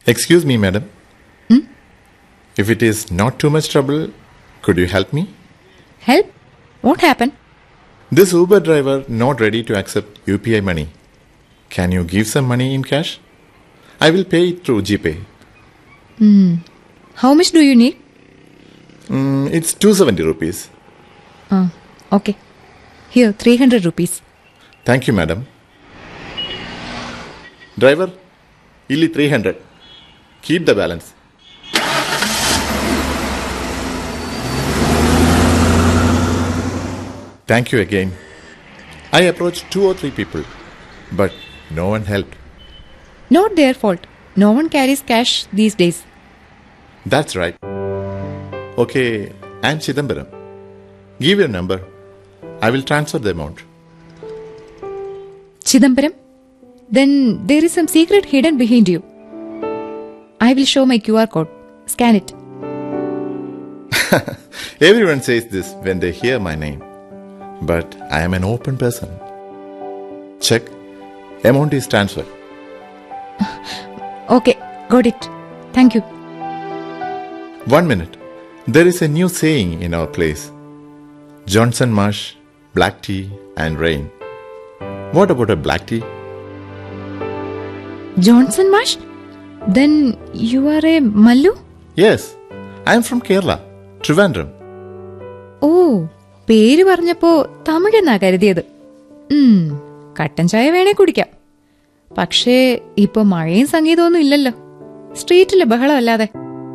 Excuse me, madam. Hmm? If it is not too much trouble, could you help me? Help? What happened? This Uber driver not ready to accept UPI money. Can you give some money in cash? I will pay it through GPay. How much do you need? It's 270 rupees. Okay. Here, 300 rupees. Thank you, madam. Driver, illi 300. Keep the balance. Thank you again. I approached 2 or 3 people, but no one helped. Not their fault. No one carries cash these days. That's right. Okay, I'm Chidambaram. Give your number. I will transfer the amount. Chidambaram? Then there is some secret hidden behind you. I will show my QR code. Scan it. Everyone says this when they hear my name. But I am an open person. Check. Amount is transferred. Okay, got it. Thank you. 1 minute. There is a new saying in our place. Johnson Marsh, black tea and rain. What about a black tea? Johnson Marsh? Then you are a Mallu? Yes, I am from Kerala, Trivandrum. ഓ, പേര് പറഞ്ഞപ്പോ തമിഴെന്നാ കരുതിയത്. കട്ടൻ ചായ വേണേ കുടിക്കാം. പക്ഷേ ഇപ്പൊ മഴയും സംഗീതമൊന്നും ഇല്ലല്ലോ. സ്ട്രീറ്റിലെ ബഹളമല്ലാതെ.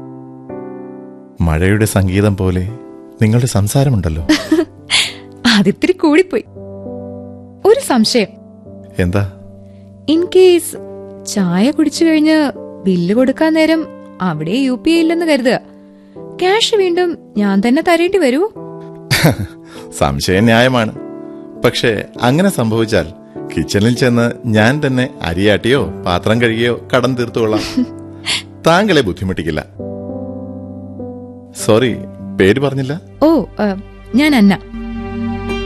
മഴയുടെ സംഗീതം പോലെ നിങ്ങളുടെ സംസാരമുണ്ടല്ലോ. അതിത്തിരി കൂടിപ്പോയി. ഒരു സംശയം. എന്താ? ഇൻ കേസ് ചായ കുടിച്ചു കഴിഞ്ഞ് ബില്ല് കൊടുക്കാൻ നേരം അവിടെ UPI ഇല്ലെന്ന് കരുതുക. ക്യാഷ് വീണ്ടും ഞാൻ തന്നെ തരേണ്ടി വരുമോ? സംശയം ന്യായമാണ്. പക്ഷേ അങ്ങനെ സംഭവിച്ചാൽ കിച്ചണിൽ ചെന്ന് ഞാൻ തന്നെ അരിയാട്ടിയോ പാത്രം കഴുകിയോ കടം തീർത്തുകൊള്ളാം. താങ്കളെ ബുദ്ധിമുട്ടിക്കില്ല. സോറി, പേര് പറഞ്ഞില്ല. ഓ, ഞാൻ അന്ന.